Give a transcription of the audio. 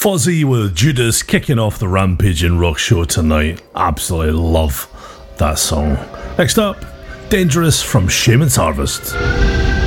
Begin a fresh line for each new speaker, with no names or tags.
Fuzzy with Judas kicking off the Rampaging Rock show tonight. Absolutely love that song. Next up, Dangerous from Shaman's Harvest.